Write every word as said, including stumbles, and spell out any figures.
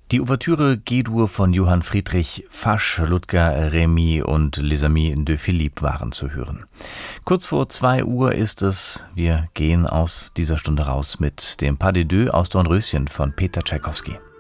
Die Ouvertüre G-Dur von Johann Friedrich Fasch, Ludger Rémy und Les Amis de Philippe waren zu hören. Kurz vor zwei Uhr ist es. Wir gehen aus dieser Stunde raus mit dem Pas de Deux aus Dornröschen von Peter Tschaikowski.